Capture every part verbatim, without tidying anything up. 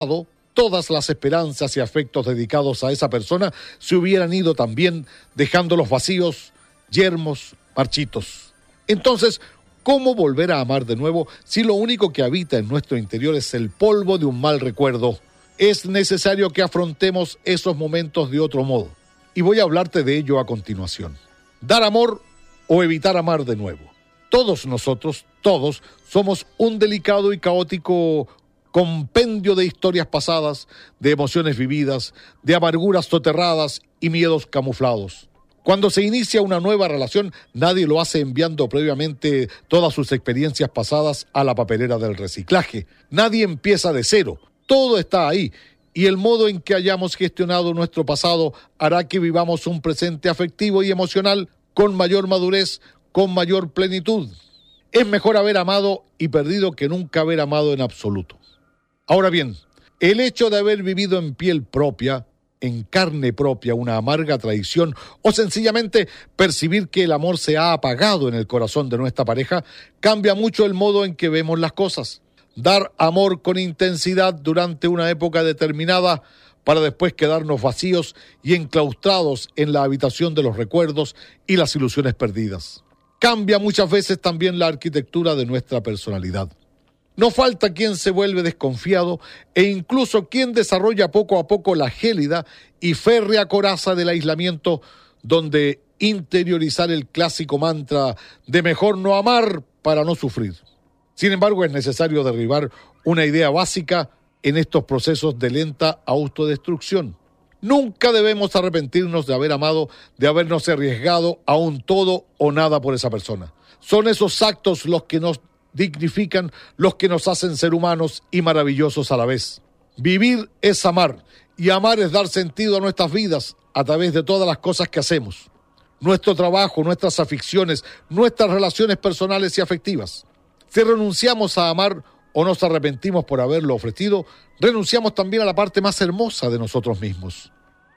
todas las esperanzas y afectos dedicados a esa persona se hubieran ido también, dejándolos vacíos, yermos, marchitos. Entonces, ¿cómo volver a amar de nuevo si lo único que habita en nuestro interior es el polvo de un mal recuerdo? Es necesario que afrontemos esos momentos de otro modo. Y voy a hablarte de ello a continuación. Dar amor o evitar amar de nuevo. Todos nosotros, todos, somos un delicado y caótico compendio de historias pasadas, de emociones vividas, de amarguras soterradas y miedos camuflados. Cuando se inicia una nueva relación, nadie lo hace enviando previamente todas sus experiencias pasadas a la papelera del reciclaje. Nadie empieza de cero. Todo está ahí. Y el modo en que hayamos gestionado nuestro pasado hará que vivamos un presente afectivo y emocional con mayor madurez, con mayor plenitud. Es mejor haber amado y perdido que nunca haber amado en absoluto. Ahora bien, el hecho de haber vivido en piel propia, en carne propia, una amarga traición o sencillamente percibir que el amor se ha apagado en el corazón de nuestra pareja, cambia mucho el modo en que vemos las cosas. Dar amor con intensidad durante una época determinada para después quedarnos vacíos y enclaustrados en la habitación de los recuerdos y las ilusiones perdidas. Cambia muchas veces también la arquitectura de nuestra personalidad. No falta quien se vuelve desconfiado e incluso quien desarrolla poco a poco la gélida y férrea coraza del aislamiento, donde interiorizar el clásico mantra de mejor no amar para no sufrir. Sin embargo, es necesario derribar una idea básica en estos procesos de lenta autodestrucción. Nunca debemos arrepentirnos de haber amado, de habernos arriesgado a un todo o nada por esa persona. Son esos actos los que nos dignifican, los que nos hacen ser humanos y maravillosos a la vez. Vivir es amar, y amar es dar sentido a nuestras vidas a través de todas las cosas que hacemos. Nuestro trabajo, nuestras aficiones, nuestras relaciones personales y afectivas. Si renunciamos a amar o nos arrepentimos por haberlo ofrecido, renunciamos también a la parte más hermosa de nosotros mismos.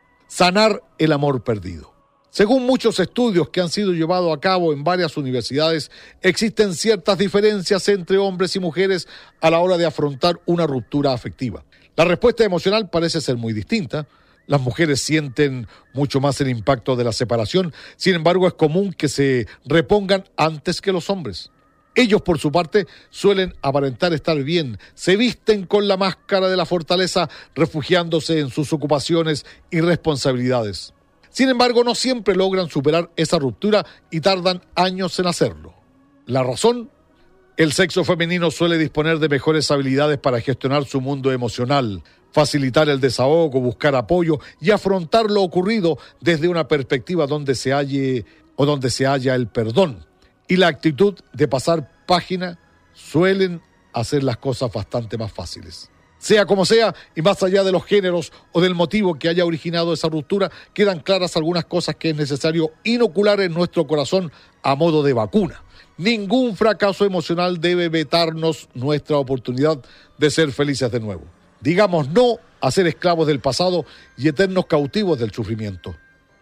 Sanar el amor perdido. Según muchos estudios que han sido llevados a cabo en varias universidades, existen ciertas diferencias entre hombres y mujeres a la hora de afrontar una ruptura afectiva. La respuesta emocional parece ser muy distinta. Las mujeres sienten mucho más el impacto de la separación, sin embargo es común que se repongan antes que los hombres. Ellos, por su parte, suelen aparentar estar bien, se visten con la máscara de la fortaleza, refugiándose en sus ocupaciones y responsabilidades. Sin embargo, no siempre logran superar esa ruptura y tardan años en hacerlo. ¿La razón? El sexo femenino suele disponer de mejores habilidades para gestionar su mundo emocional, facilitar el desahogo, buscar apoyo y afrontar lo ocurrido desde una perspectiva donde se halle o donde se halla el perdón. Y la actitud de pasar página suelen hacer las cosas bastante más fáciles. Sea como sea, y más allá de los géneros o del motivo que haya originado esa ruptura, quedan claras algunas cosas que es necesario inocular en nuestro corazón a modo de vacuna. Ningún fracaso emocional debe vetarnos nuestra oportunidad de ser felices de nuevo. Digamos no a ser esclavos del pasado y eternos cautivos del sufrimiento.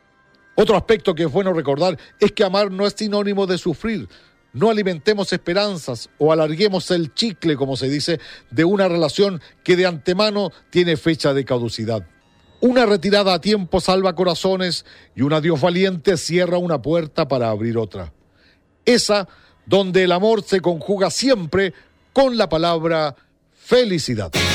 Otro aspecto que es bueno recordar es que amar no es sinónimo de sufrir. No alimentemos esperanzas o alarguemos el chicle, como se dice, de una relación que de antemano tiene fecha de caducidad. Una retirada a tiempo salva corazones y un adiós valiente cierra una puerta para abrir otra. Esa donde el amor se conjuga siempre con la palabra felicidad.